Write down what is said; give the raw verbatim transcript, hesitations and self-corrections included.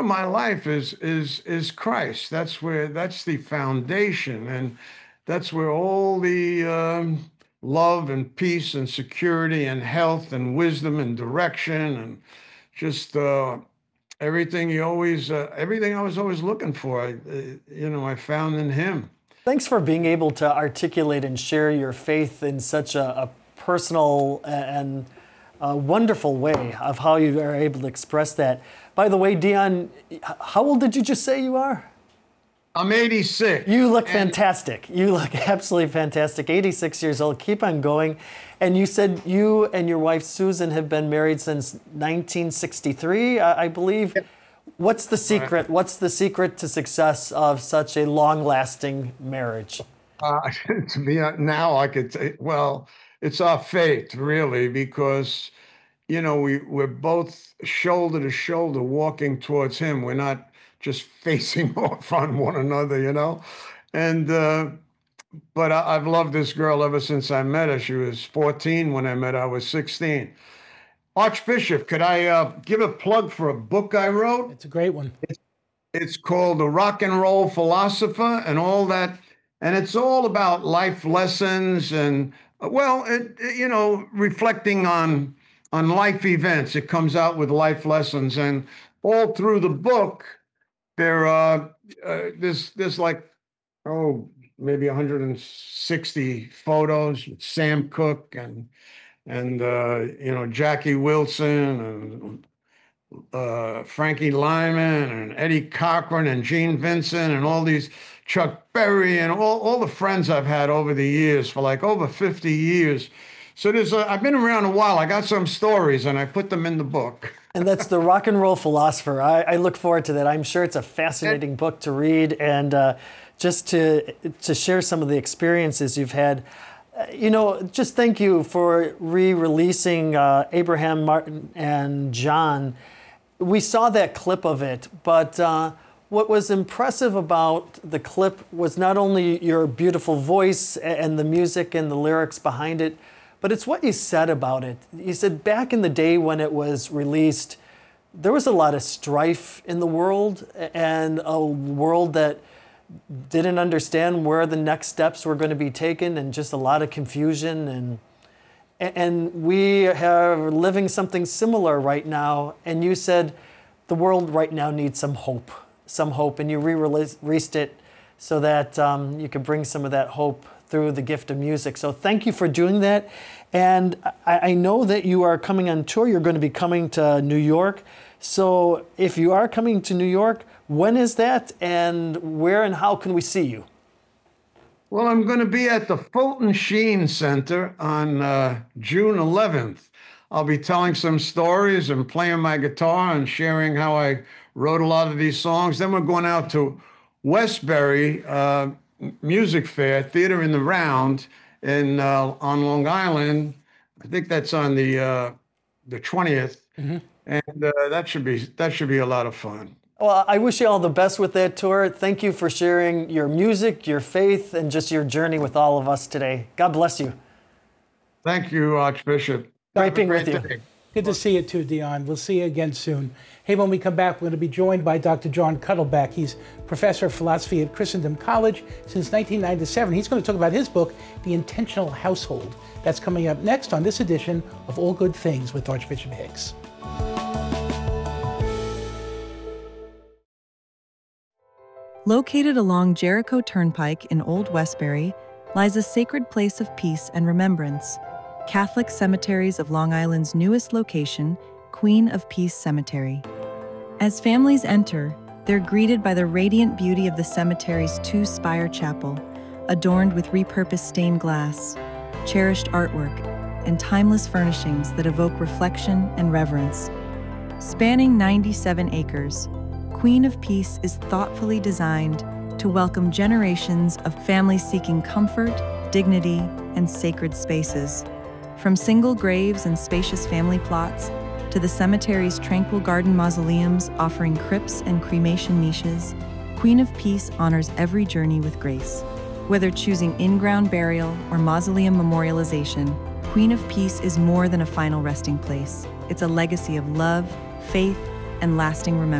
of my life is is is Christ. That's where that's the foundation, and that's where all the um, love and peace and security and health and wisdom and direction and just uh, everything you always uh, everything I was always looking for. I, uh, you know, I found in Him. Thanks for being able to articulate and share your faith in such a, a personal and a wonderful way of how you are able to express that. By the way, Dion, how old did you just say you are? I'm eighty-six. You look fantastic. You look absolutely fantastic. eighty-six years old. Keep on going. And you said you and your wife, Susan, have been married since nineteen sixty-three, I, I believe. Yep. What's the secret? What's the secret to success of such a long-lasting marriage? Uh, to me, now I could say, well, it's our faith, really, because, you know, we, we're both shoulder to shoulder walking towards Him. We're not just facing off on one another, you know? And, uh, but I, I've loved this girl ever since I met her. She was fourteen when I met her. I was sixteen. Archbishop, could I uh, give a plug for a book I wrote? It's a great one. It's, it's called The Rock and Roll Philosopher and all that. And it's all about life lessons and, well, it, it, you know, reflecting on, on life events. It comes out with life lessons. And all through the book, there uh, uh, there's, there's like, oh, maybe one hundred sixty photos with Sam Cooke and and uh, you know, Jackie Wilson and uh, Frankie Lyman and Eddie Cochran and Gene Vincent and all these, Chuck Berry and all, all the friends I've had over the years for like over fifty years. So there's a, I've been around a while. I got some stories and I put them in the book. And that's The Rock and Roll Philosopher. I, I look forward to that. I'm sure it's a fascinating book to read and uh, just to to share some of the experiences you've had. You know, just thank you for re-releasing uh, Abraham, Martin, and John. We saw that clip of it, but uh, what was impressive about the clip was not only your beautiful voice and the music and the lyrics behind it, but it's what you said about it. You said back in the day when it was released, there was a lot of strife in the world and a world that didn't understand where the next steps were going to be taken and just a lot of confusion. And and we are living something similar right now. And you said the world right now needs some hope, some hope. And you re-released it so that um, you could bring some of that hope through the gift of music. So thank you for doing that. And I, I know that you are coming on tour. You're going to be coming to New York. So if you are coming to New York, when is that, and where and how can we see you? Well, I'm going to be at the Fulton Sheen Center on uh, June eleventh. I'll be telling some stories and playing my guitar and sharing how I wrote a lot of these songs. Then we're going out to Westbury uh, Music Fair, Theater in the Round in uh, on Long Island. I think that's on the uh, the twentieth, mm-hmm. and uh, that should be that should be a lot of fun. Well, I wish you all the best with that tour. Thank you for sharing your music, your faith, and just your journey with all of us today. God bless you. Thank you, Archbishop. Great being with you. Day. Good to see you too, Dion. We'll see you again soon. Hey, when we come back, we're going to be joined by Doctor John Cuddleback. He's professor of philosophy at Christendom College since nineteen ninety-seven. He's going to talk about his book, The Intentional Household. That's coming up next on this edition of All Good Things with Archbishop Hicks. Located along Jericho Turnpike in Old Westbury lies a sacred place of peace and remembrance, Catholic Cemeteries of Long Island's newest location, Queen of Peace Cemetery. As families enter, they're greeted by the radiant beauty of the cemetery's two-spire chapel, adorned with repurposed stained glass, cherished artwork, and timeless furnishings that evoke reflection and reverence. Spanning ninety-seven acres, Queen of Peace is thoughtfully designed to welcome generations of families seeking comfort, dignity, and sacred spaces. From single graves and spacious family plots to the cemetery's tranquil garden mausoleums offering crypts and cremation niches, Queen of Peace honors every journey with grace. Whether choosing in-ground burial or mausoleum memorialization, Queen of Peace is more than a final resting place. It's a legacy of love, faith, and lasting remembrance.